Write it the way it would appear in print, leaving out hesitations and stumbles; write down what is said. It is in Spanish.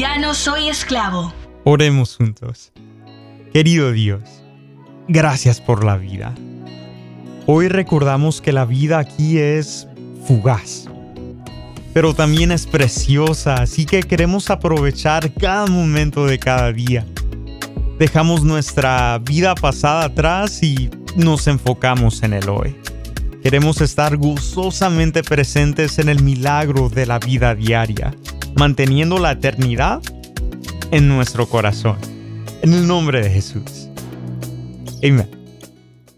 Ya no soy esclavo. Oremos juntos. Querido Dios, gracias por la vida. Hoy recordamos que la vida aquí es fugaz, pero también es preciosa, así que queremos aprovechar cada momento de cada día. Dejamos nuestra vida pasada atrás y nos enfocamos en el hoy. Queremos estar gozosamente presentes en el milagro de la vida diaria, manteniendo la eternidad en nuestro corazón. En el nombre de Jesús. Amén.